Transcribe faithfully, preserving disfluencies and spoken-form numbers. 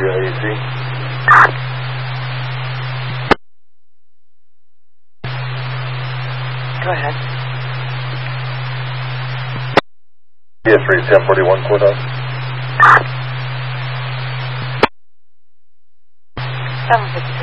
your A C. Go ahead. P S three, ten forty-one, courthouse. seven fifty.